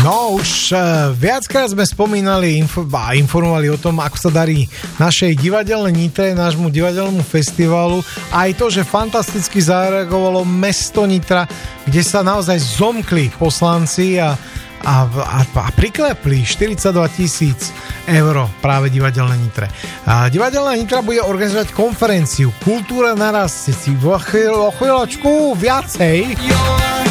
No už viackrát sme spomínali a informovali o tom, ako sa darí našej divadelnej Nitre, nášmu divadelnému festivalu. Aj to, že fantasticky zareagovalo mesto Nitra, kde sa naozaj zomkli poslanci a priklepli 42 000 eur práve divadelné Nitre. Divadelná Nitra bude organizovať konferenciu Kultúra na rastie. Vo chvíľočku viacej.